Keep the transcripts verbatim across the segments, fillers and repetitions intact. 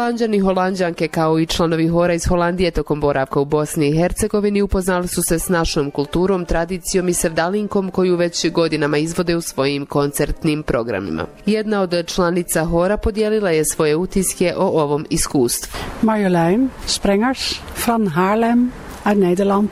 Holanđani i Holanđanke kao i članovi hora iz Holandije tokom boravka u Bosni i Hercegovini upoznali su se s našom kulturom, tradicijom i sevdalinkom koju već godinama izvode u svojim koncertnim programima. Jedna od članica hora podijelila je svoje utiske o ovom iskustvu. Marjolein Sprengers van Haarlem uit Nederland.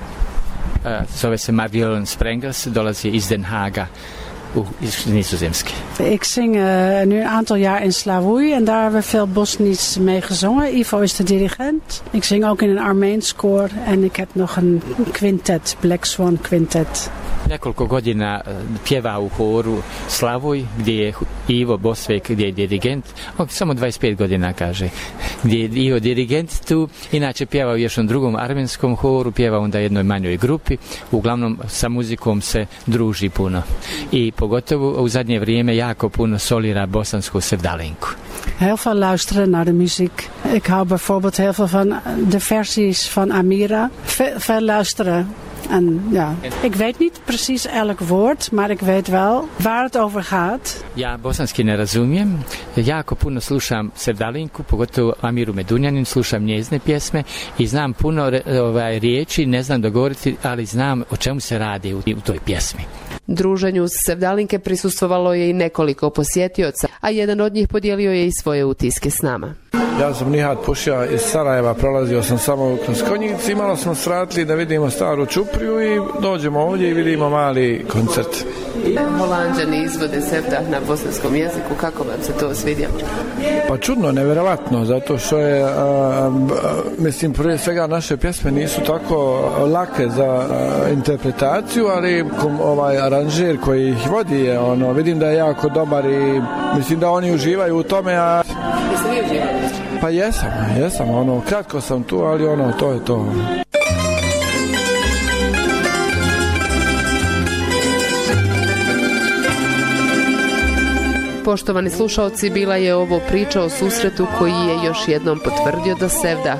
Uh, zove se Marjolein Sprengers, dolazi iz Den Haaga. Oeh, is Nizozemski. Ik zing uh, nu een aantal jaar in Slavoj en daar hebben we veel Bosnisch mee gezongen. Ivo is de dirigent. Ik zing ook in een Armeens koor en ik heb nog een quintet, Black Swan Quintet. Nekoliko godina pjeva u horu Slavoj, gdje je Ivo Bosvek, gdje je dirigent, on samo dvadeset pet godina kaže, gdje je Ivo dirigent tu, inače pjeva u još jednom drugom armenskom horu, pjeva onda jednoj manjoj grupi, uglavnom sa muzikom se druži puno i pogotovo u zadnje vrijeme jako puno solira bosansku sevdalinku. Heel veel luisteren naar de muziek. Ik hou bijvoorbeeld heel veel van de versies van Amira. Ve- veel luisteren. En ja, ik weet niet precies elk woord, maar ik weet wel waar het over gaat. Ja bosanski ne razumijem, jako puno slušam sevdalinku, pogotovo Amiru Medunjanin, slušam njezine pjesme i znam puno ovaj, riječi, ne znam dogovoriti, ali znam o čemu se radi u, u toj pjesmi. Druženju sevdalinke prisustvovalo je i nekoliko posjetioca, a jedan od njih podijelio je i svoje utiske s nama. Ja sam Nihat Pušija iz Sarajeva, prolazio sam samo kroz Konjici, malo smo sratili da vidimo staru Čupriju i dođemo ovdje i vidimo mali koncert. Holanđani izvode sevdah na bosanskom jeziku, kako vam se to svidjelo? Pa čudno, nevjerovatno, zato što je, a, a, mislim, prije svega naše pjesme nisu tako lake za a, interpretaciju, ali kom, ovaj aranžer koji ih vodi je, ono, vidim da je jako dobar i mislim da oni uživaju u tome, a... Jeste vi uživali? Pa jesam, jesam, ono, kratko sam tu, ali ono, to je to. Poštovani slušaoci, bila je ovo priča o susretu koji je još jednom potvrdio da sevdah